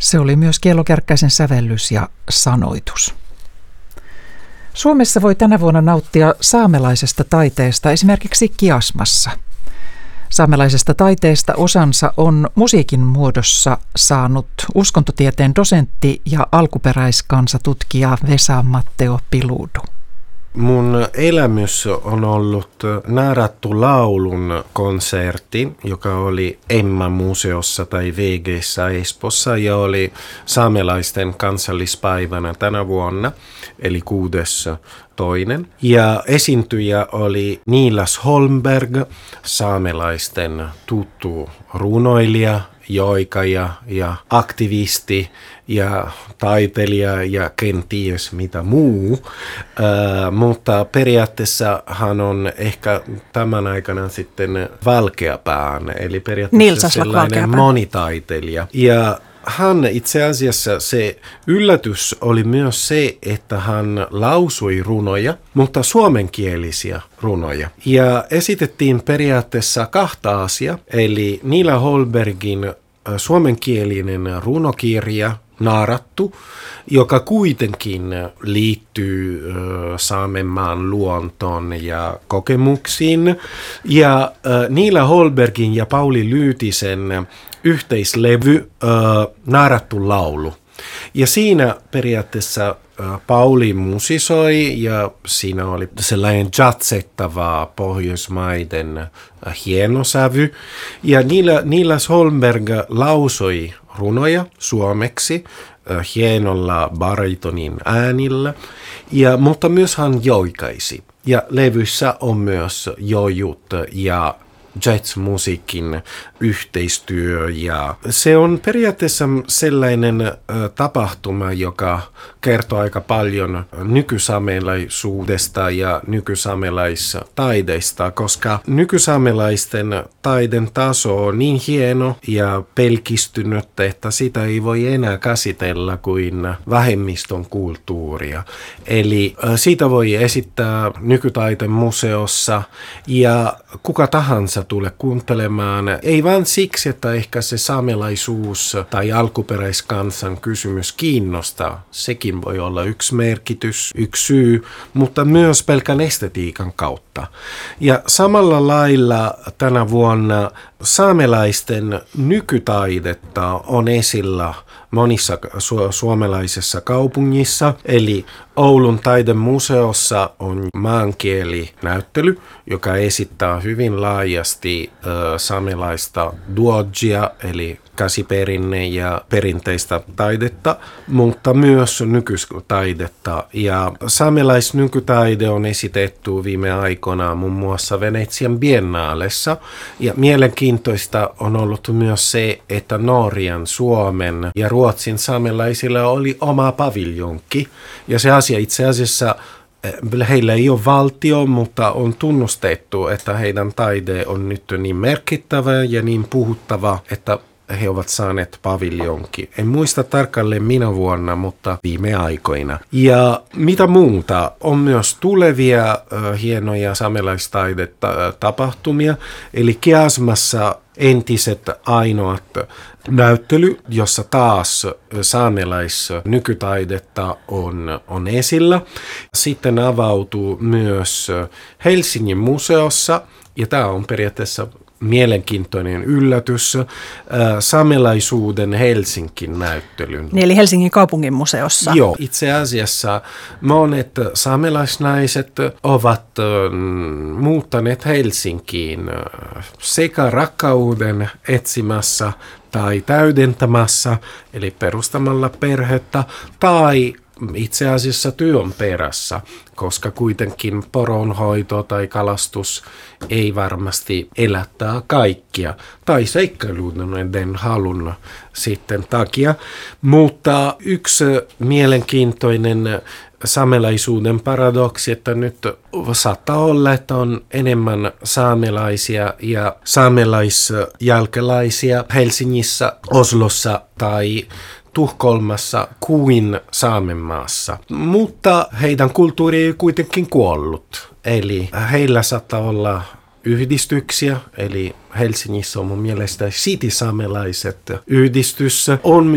Se oli myös Kielo Kärkkäisen sävellys ja sanoitus. Suomessa voi tänä vuonna nauttia saamelaisesta taiteesta esimerkiksi Kiasmassa. Saamelaisesta taiteesta osansa on musiikin muodossa saanut uskontotieteen dosentti ja alkuperäiskansatutkija Vesa-Matteo Piludu. Mun elämys on ollut Naarattu laulun konsertti, joka oli Emma-museossa tai VG:ssä Espoossa ja oli saamelaisten kansallispäivänä tänä vuonna, eli 6.2. Ja esiintyjä oli Niilas Holmberg, saamelaisten tuttu runoilija, joikaja ja aktivisti ja taiteilija ja kenties mitä muu, mutta periaatteessa hän on ehkä tämän aikana sitten valkeapään, eli periaatteessa sellainen monitaiteilija. Ja hän itse asiassa se yllätys oli myös se, että hän lausui runoja, mutta suomenkielisiä runoja. Ja esitettiin periaatteessa kahta asiaa, eli Niila Holbergin suomenkielinen runokirja Naarattu, joka kuitenkin liittyy Saamenmaan luontoon ja kokemuksiin, ja Niila Holbergin ja Pauli Lyytisen yhteislevy Naarattu laulu. Ja siinä periaatteessa Pauli musisoi ja siinä oli sellainen jatsettava Pohjoismaiden hieno sävy. Ja Niilas Holmberg lausoi runoja suomeksi hienolla baritonin äänillä, mutta myös hän joikaisi. Ja levyssä on myös jojut ja jazzmusiikin yhteistyö ja se on periaatteessa sellainen tapahtuma, joka kertoo aika paljon nykysaamelaisuudesta ja nykysaamelaistaideista, koska nykysaamelaisten taiden taso on niin hieno ja pelkistynyt, että sitä ei voi enää käsitellä kuin vähemmistön kulttuuria. Eli siitä voi esittää nykytaiteen museossa ja kuka tahansa tulee kuuntelemaan, ei vain siksi, että ehkä se saamelaisuus tai alkuperäiskansan kysymys kiinnostaa. Sekin voi olla yksi merkitys, yksi syy, mutta myös pelkän estetiikan kautta. Ja samalla lailla tänä vuonna saamelaisten nykytaidetta on esillä monissa suomalaisissa kaupungissa, eli Oulun taidemuseossa on maankielinäyttely, joka esittää hyvin laajasti saamelaista duodgia, eli käsiperinne ja perinteistä taidetta, mutta myös nykytaidetta. Ja saamelaisnykytaide on esitetty viime aikoina muun muassa Venetsian biennaalessa. Ja mielenkiintoista on ollut myös se, että Norjan, Suomen ja Ruotsin saamelaisilla oli oma paviljonki. Ja se asia itse asiassa heillä ei ole valtio, mutta on tunnustettu, että heidän taide on nyt niin merkittävä ja niin puhuttava, että he ovat saaneet paviljonki. En muista tarkalleen minä vuonna, mutta viime aikoina. Ja mitä muuta? On myös tulevia hienoja saamelaistaidetapahtumia. Eli Kiasmassa entiset ainoat näyttely, jossa taas saamelaisnykytaidetta on esillä. Sitten avautuu myös Helsingin museossa, ja tämä on periaatteessa mielenkiintoinen yllätys, saamelaisuuden Helsingin näyttelyn. Niin, eli Helsingin kaupungin museossa. Joo, itse asiassa monet saamelaisnaiset ovat muuttaneet Helsinkiin sekä rakkauden etsimässä tai täydentämässä, eli perustamalla perhettä, tai itse asiassa työn perässä, koska kuitenkin poronhoito tai kalastus ei varmasti elättää kaikkia, tai seikkailuiden halun sitten takia. Mutta yksi mielenkiintoinen saamelaisuuden paradoksi, että nyt saattaa olla, että on enemmän saamelaisia ja saamelaisjälkeläisiä Helsingissä, Oslossa tai Tukholmassa kuin Saamenmaassa. Mutta heidän kulttuuri ei kuitenkin kuollut. Eli heillä saattaa olla yhdistyksiä, eli Helsingissä on mun mielestä City-saamelaiset yhdistys. On